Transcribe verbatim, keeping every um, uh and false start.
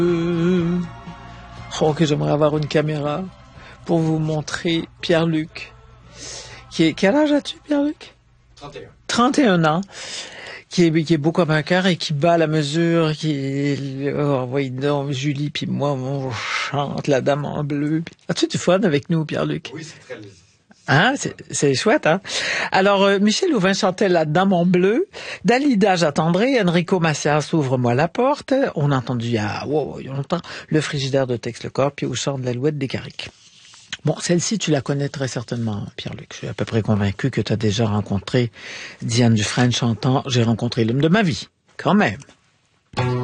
Euh, Oh, que j'aimerais avoir une caméra pour vous montrer Pierre-Luc. Qui est, quel âge as-tu, Pierre-Luc? trente et un. trente et un ans. Qui est, qui est beau comme un cœur et qui bat la mesure, qui est, oh, voyez donc, Julie puis moi, on chante la Dame en bleu. As-tu du fun avec nous, Pierre-Luc? Oui, c'est très... Hein? C'est, c'est chouette, hein? Alors, euh, Michel Louvain chantait La Dame en bleu. Dalida, j'attendrai. Enrico Macias, Ouvre-moi la porte. On a entendu il y a, wow, il y a longtemps, Le frigidaire de Tex-le-Corps, puis Au chant de l'Alouette des Carriques. Bon, celle-ci, tu la connais très certainement, Pierre-Luc. Je suis à peu près convaincu que tu as déjà rencontré Diane Dufresne chantant « J'ai rencontré l'homme de ma vie ». Quand même.